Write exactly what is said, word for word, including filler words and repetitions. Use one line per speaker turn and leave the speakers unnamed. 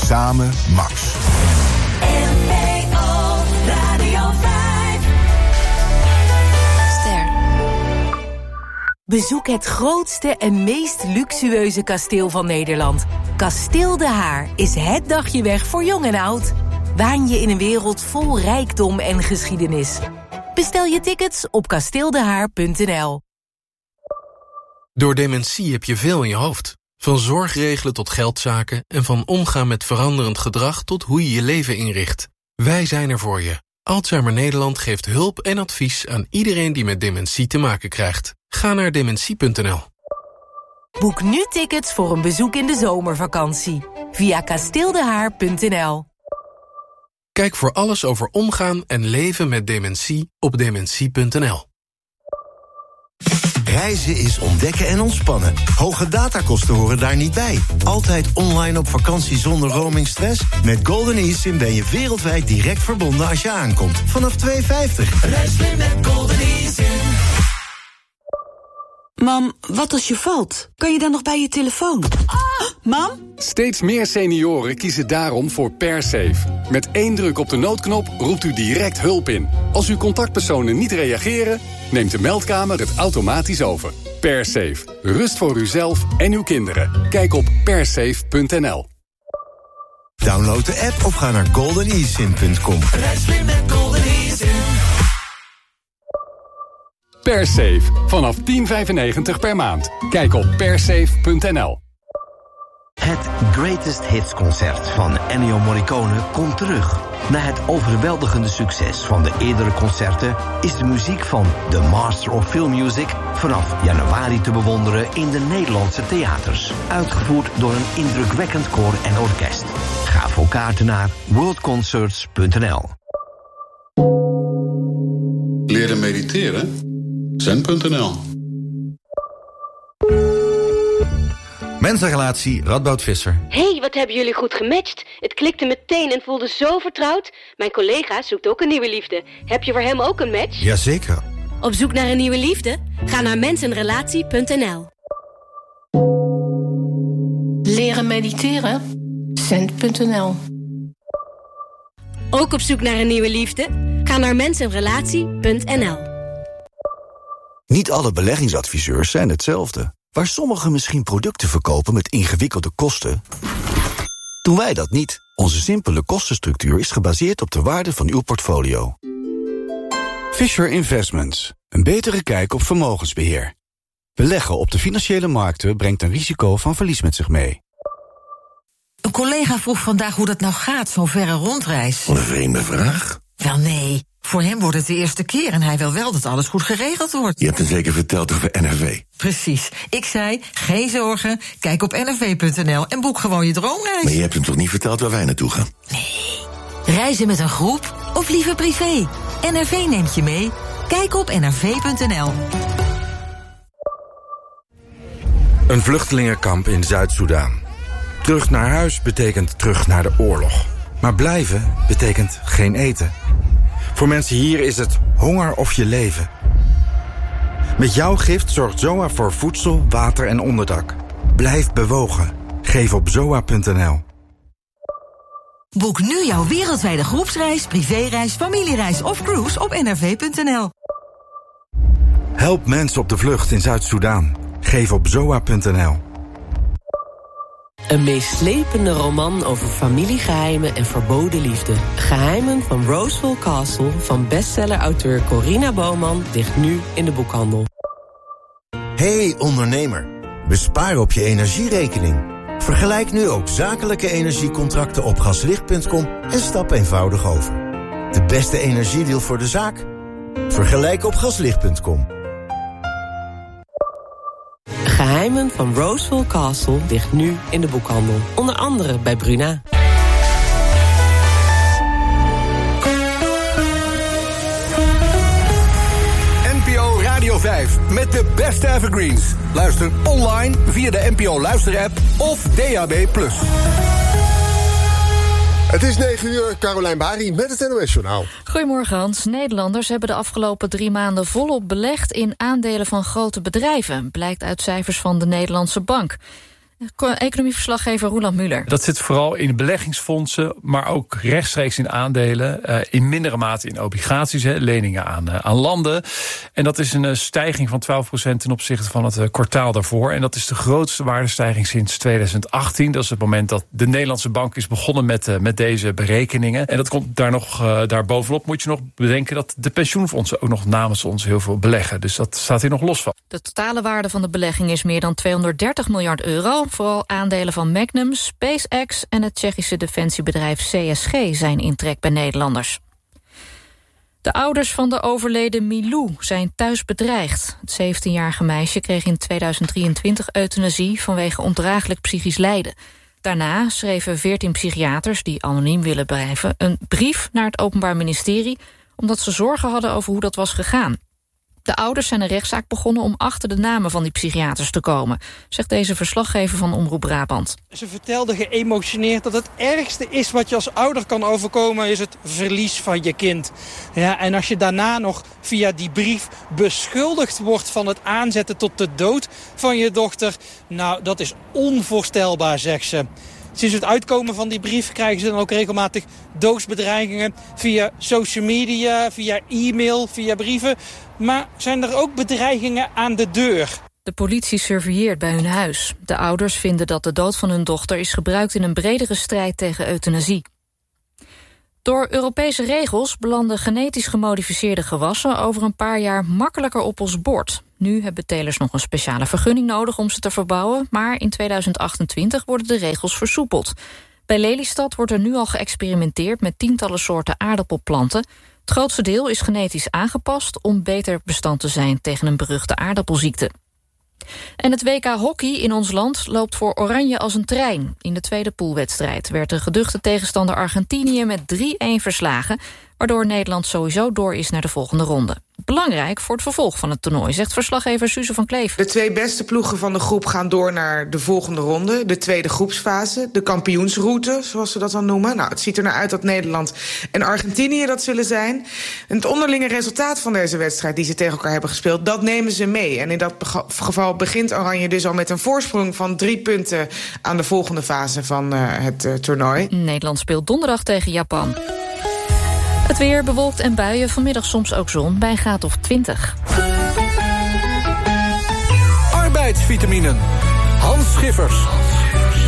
Samen Max.
N P O Radio vijf.
Ster. Bezoek het grootste en meest luxueuze kasteel van Nederland. Kasteel De Haar is het dagje weg voor jong en oud. Waan je in een wereld vol rijkdom en geschiedenis. Bestel je tickets op kasteeldehaar punt n l.
Door dementie heb je veel in je hoofd. Van zorgregelen tot geldzaken en van omgaan met veranderend gedrag tot hoe je je leven inricht. Wij zijn er voor je. Alzheimer Nederland geeft hulp en advies aan iedereen die met dementie te maken krijgt. Ga naar dementie punt n l.
Boek nu tickets voor een bezoek in de zomervakantie via kasteeldehaar punt n l.
Kijk voor alles over omgaan en leven met dementie op dementie punt n l.
Reizen is ontdekken en ontspannen. Hoge datakosten horen daar niet bij. Altijd online op vakantie zonder roamingstress? Met Golden eSIM ben je wereldwijd direct verbonden als je aankomt. Vanaf twee vijftig.
Reis mee met Golden eSIM.
Mam, wat als je valt? Kan je dan nog bij je telefoon? Ah! Mam?
Steeds meer senioren kiezen daarom voor PerSafe. Met één druk op de noodknop roept u direct hulp in. Als uw contactpersonen niet reageren, neemt de meldkamer het automatisch over. PerSafe. Rust voor uzelf en uw kinderen. Kijk op persafe punt n l.
Download de app of ga naar golden e sim punt com.
Reis mee met Golden eSIM.
PerSafe. Vanaf tien vijfennegentig per maand. Kijk op persafe punt n l.
Het Greatest Hits concert van Ennio Morricone komt terug. Na het overweldigende succes van de eerdere concerten is de muziek van The Master of Film Music vanaf januari te bewonderen in de Nederlandse theaters. Uitgevoerd door een indrukwekkend koor en orkest. Ga voor kaarten naar world concerts punt n l.
Leren mediteren? zen punt n l.
Mensenrelatie, Radboud Visser.
Hey, wat hebben jullie goed gematcht. Het klikte meteen en voelde zo vertrouwd. Mijn collega zoekt ook een nieuwe liefde. Heb je voor hem ook een match?
Jazeker.
Op zoek naar een nieuwe liefde? Ga naar mensenrelatie punt n l.
Leren mediteren? zen punt n l.
Ook op zoek naar een nieuwe liefde? Ga naar mensenrelatie punt n l.
Niet alle beleggingsadviseurs zijn hetzelfde. Waar sommigen misschien producten verkopen met ingewikkelde kosten, doen wij dat niet. Onze simpele kostenstructuur is gebaseerd op de waarde van uw portfolio. Fisher Investments. Een betere kijk op vermogensbeheer. Beleggen op de financiële markten brengt een risico van verlies met zich mee.
Een collega vroeg vandaag hoe dat nou gaat, zo'n verre rondreis.
Wat een vreemde vraag.
Wel nee, voor hem wordt het de eerste keer en hij wil wel dat alles goed geregeld wordt.
Je hebt hem zeker verteld over N R V.
Precies. Ik zei, geen zorgen, kijk op n r v punt n l en boek gewoon je droomreis.
Maar je hebt hem toch niet verteld waar wij naartoe gaan?
Nee. Reizen met een groep of liever privé? N R V neemt je mee. Kijk op n r v punt n l.
Een vluchtelingenkamp in Zuid-Soedan. Terug naar huis betekent terug naar de oorlog. Maar blijven betekent geen eten. Voor mensen hier is het honger of je leven. Met jouw gift zorgt Z O A voor voedsel, water en onderdak. Blijf bewogen. Geef op zoa punt n l.
Boek nu jouw wereldwijde groepsreis, privéreis, familiereis of cruise op n r v punt n l.
Help mensen op de vlucht in Zuid-Soedan. Geef op zoa punt n l.
Een meeslepende roman over familiegeheimen en verboden liefde. Geheimen van Roswell Castle van bestseller-auteur Corina Bouwman ligt nu in de boekhandel.
Hey ondernemer, bespaar op je energierekening. Vergelijk nu ook zakelijke energiecontracten op gaslicht punt com en stap eenvoudig over. De beste energiedeal voor de zaak? Vergelijk op gaslicht punt com.
Geheimen van Roswell Castle ligt nu in de boekhandel. Onder andere bij Bruna.
N P O Radio vijf met de beste evergreens. Luister online via de N P O luisterapp of D A B plus.
Het is negen uur, Carolijn Bari met het N O S-journaal.
Goedemorgen Hans. Nederlanders hebben de afgelopen drie maanden volop belegd in aandelen van grote bedrijven. Blijkt uit cijfers van de Nederlandse Bank. Economieverslaggever Roland Muller.
Dat zit vooral in beleggingsfondsen, maar ook rechtstreeks in aandelen. Uh, in mindere mate in obligaties, he, leningen aan, uh, aan landen. En dat is een uh, stijging van twaalf procent ten opzichte van het uh, kwartaal daarvoor. En dat is de grootste waardestijging sinds tweeduizend achttien. Dat is het moment dat de Nederlandse bank is begonnen met, uh, met deze berekeningen. En dat komt daar nog, uh, daar bovenop moet je nog bedenken dat de pensioenfondsen ook nog namens ons heel veel beleggen. Dus dat staat hier nog los van.
De totale waarde van de belegging is meer dan tweehonderddertig miljard euro. Vooral aandelen van Magnum, SpaceX en het Tsjechische defensiebedrijf C S G zijn in trek bij Nederlanders. De ouders van de overleden Milou zijn thuis bedreigd. Het zeventienjarige meisje kreeg in tweeduizend drieëntwintig euthanasie vanwege ondraaglijk psychisch lijden. Daarna schreven veertien psychiaters die anoniem willen blijven een brief naar het Openbaar Ministerie omdat ze zorgen hadden over hoe dat was gegaan. De ouders zijn een rechtszaak begonnen om achter de namen van die psychiaters te komen, zegt deze verslaggever van Omroep Brabant.
Ze vertelde geëmotioneerd dat het ergste is wat je als ouder kan overkomen is het verlies van je kind. Ja, en als je daarna nog via die brief beschuldigd wordt van het aanzetten tot de dood van je dochter, nou dat is onvoorstelbaar, zegt ze. Sinds het uitkomen van die brief krijgen ze dan ook regelmatig doodsbedreigingen via social media, via e-mail, via brieven. Maar zijn er ook bedreigingen aan de deur?
De politie surveilleert bij hun huis. De ouders vinden dat de dood van hun dochter is gebruikt in een bredere strijd tegen euthanasie. Door Europese regels belanden genetisch gemodificeerde gewassen over een paar jaar makkelijker op ons bord. Nu hebben telers nog een speciale vergunning nodig om ze te verbouwen, maar in tweeduizend achtentwintig worden de regels versoepeld. Bij Lelystad wordt er nu al geëxperimenteerd met tientallen soorten aardappelplanten. Het grootste deel is genetisch aangepast om beter bestand te zijn tegen een beruchte aardappelziekte. En het W K hockey in ons land loopt voor Oranje als een trein. In de tweede poolwedstrijd werd de geduchte tegenstander Argentinië met drie-een verslagen, waardoor Nederland sowieso door is naar de volgende ronde. Belangrijk voor het vervolg van het toernooi, zegt verslaggever Suze van Kleef.
De twee beste ploegen van de groep gaan door naar de volgende ronde, de tweede groepsfase, de kampioensroute, zoals ze dat dan noemen. Nou, het ziet er naar uit dat Nederland en Argentinië dat zullen zijn. En het onderlinge resultaat van deze wedstrijd die ze tegen elkaar hebben gespeeld, dat nemen ze mee. En in dat geval begint Oranje dus al met een voorsprong van drie punten aan de volgende fase van uh, het uh, toernooi.
Nederland speelt donderdag tegen Japan. Het weer bewolkt en buien, vanmiddag soms ook zon, bij een graad of twintig.
Arbeidsvitaminen. Hans Schiffers.